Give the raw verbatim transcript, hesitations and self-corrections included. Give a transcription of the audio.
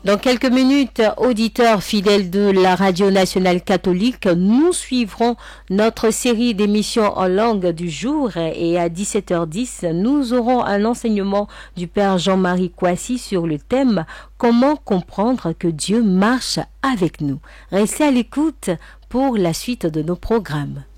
Dans quelques minutes, auditeurs fidèles de la Radio Nationale Catholique, nous suivrons notre série d'émissions en langue du jour et à dix-sept heures dix, nous aurons un enseignement du Père Jean-Marie Kouassi sur le thème « Comment comprendre que Dieu marche avec nous ». Restez à l'écoute pour la suite de nos programmes.